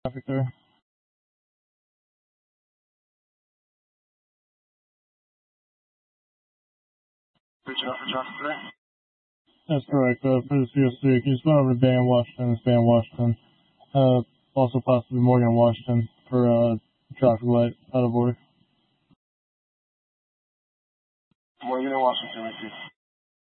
traffic there. Reaching out for traffic today? That's correct. For the COC, can you spell over Dan Washington? It's Dan Washington. Also possibly Morgan Washington for traffic light out of order. Morgan and Washington, I see.